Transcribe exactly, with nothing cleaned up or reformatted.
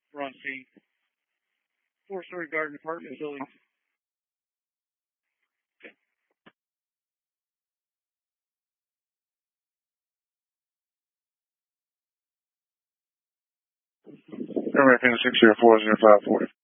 We're on scene. Four-story garden apartment building. Airman six zero four zero five forty.